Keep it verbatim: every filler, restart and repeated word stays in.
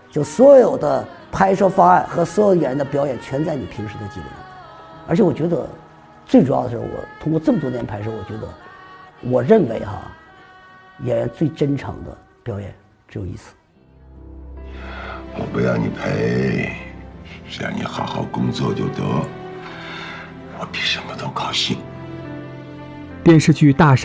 就所有的拍摄方案和所有演员的表演全在你平时的积累中。而且我觉得最主要的是，我通过这么多年拍摄，我觉得我认为哈，演员最真诚的表演只有一次。 我不要你赔，只要你好好工作就得，我比什么都高兴。 电视剧《大